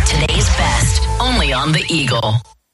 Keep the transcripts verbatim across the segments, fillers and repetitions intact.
Today's best, only on The Eagle.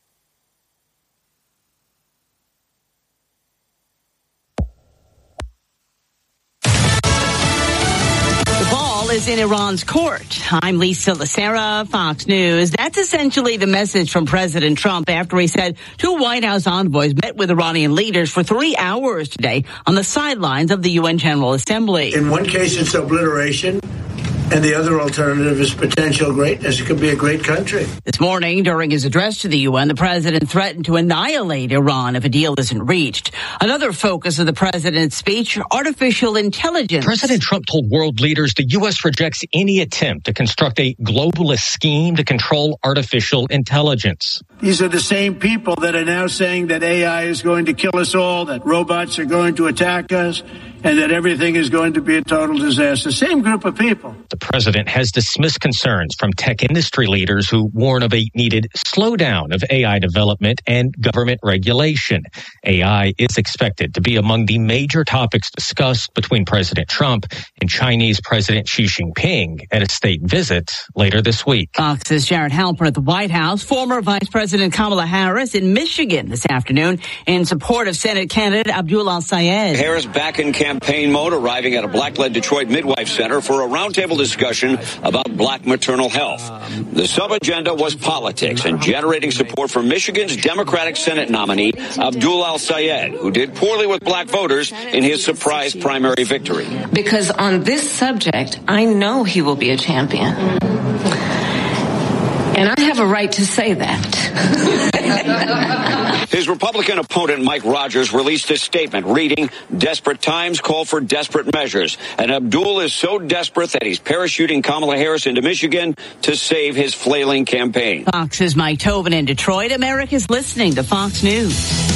Is in Iran's court. I'm Lisa Lacera, Fox News. That's essentially the message from President Trump after he said two White House envoys met with Iranian leaders for three hours today on the sidelines of the U N General Assembly. In one case, it's obliteration, and the other alternative is potential greatness. It could be a great country. This morning, during his address to the U N, the president threatened to annihilate Iran if a deal isn't reached. Another focus of the president's speech, artificial intelligence. President Trump told world leaders the U S rejects any attempt to construct a globalist scheme to control artificial intelligence. These are the same people that are now saying that A I is going to kill us all, that robots are going to attack us, and that everything is going to be a total disaster. Same group of people. The president has dismissed concerns from tech industry leaders who warn of a needed slowdown of A I development and government regulation. A I is expected to be among the major topics discussed between President Trump and Chinese President Xi Jinping at a state visit later this week. Fox's Jared Halpern at the White House. Former Vice President Kamala Harris in Michigan this afternoon in support of Senate candidate Abdul al-Sayed. Harris back in campaign mode, arriving at a black-led Detroit Midwife Center for a roundtable discussion about black maternal health. The sub-agenda was politics and generating support for Michigan's Democratic Senate nominee, Abdul al-Sayed, who did poorly with black voters in his surprise primary victory. Because on this subject, I know he will be a champion. And I have a right to say that. His Republican opponent, Mike Rogers, released a statement reading, "Desperate times call for desperate measures." And Abdul is so desperate that he's parachuting Kamala Harris into Michigan to save his flailing campaign. Fox's Mike Tobin in Detroit. America's listening to Fox News.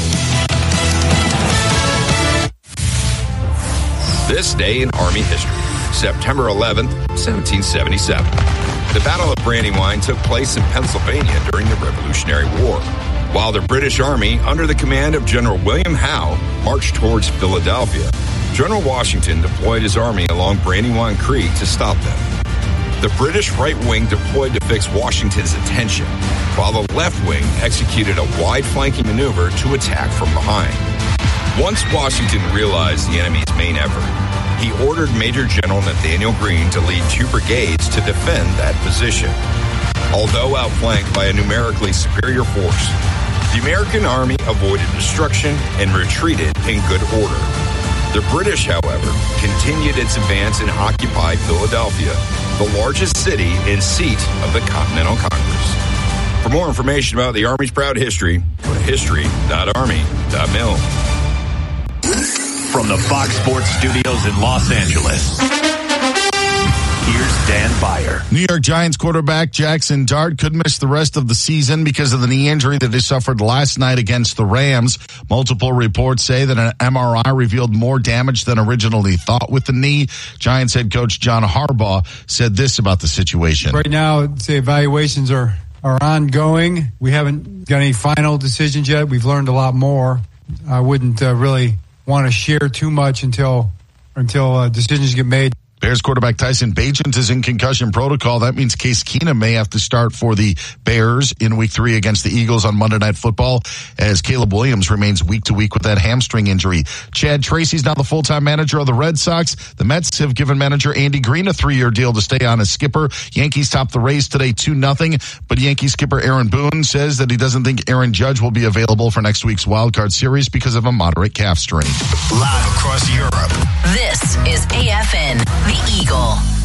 This day in Army history, September eleventh, seventeen seventy-seven. The Battle of Brandywine took place in Pennsylvania during the Revolutionary War, while the British Army, under the command of General William Howe, marched towards Philadelphia. General Washington deployed his army along Brandywine Creek to stop them. The British right wing deployed to fix Washington's attention, while the left wing executed a wide flanking maneuver to attack from behind. Once Washington realized the enemy's main effort, he ordered Major General Nathaniel Greene to lead two brigades to defend that position. Although outflanked by a numerically superior force, the American Army avoided destruction and retreated in good order. The British, however, continued its advance and occupied Philadelphia, the largest city and seat of the Continental Congress. For more information about the Army's proud history, go to history dot army dot mil. From the Fox Sports Studios in Los Angeles, here's Dan Beyer. New York Giants quarterback Jackson Dart could miss the rest of the season because of the knee injury that he suffered last night against the Rams. Multiple reports say that an M R I revealed more damage than originally thought with the knee. Giants head coach John Harbaugh said this about the situation. Right now, the evaluations are, are ongoing. We haven't got any final decisions yet. We've learned a lot more. I wouldn't uh, really want to share too much until until uh, decisions get made. Bears quarterback Tyson Bagent is in concussion protocol. That means Case Keenum may have to start for the Bears in week three against the Eagles on Monday Night Football, as Caleb Williams remains week to week with that hamstring injury. Chad Tracy's now the full-time manager of the Red Sox. The Mets have given manager Andy Green a three-year deal to stay on as skipper. Yankees topped the Rays today two nothing, but Yankee skipper Aaron Boone says that he doesn't think Aaron Judge will be available for next week's wildcard series because of a moderate calf strain. Live across Europe. This is A F N, The Eagle.